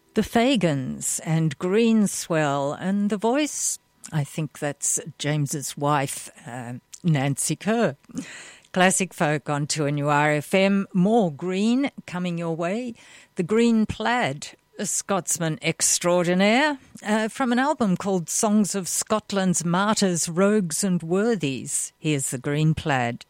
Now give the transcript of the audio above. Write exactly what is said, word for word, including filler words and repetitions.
The Fagans and Greenswell, and the voice, I think that's James's wife, uh, Nancy Kerr. Classic folk on two N U R F M. More Green coming your way. The Green Plaid, a Scotsman extraordinaire, uh, from an album called Songs of Scotland's Martyrs, Rogues and Worthies. Here's the Green Plaid.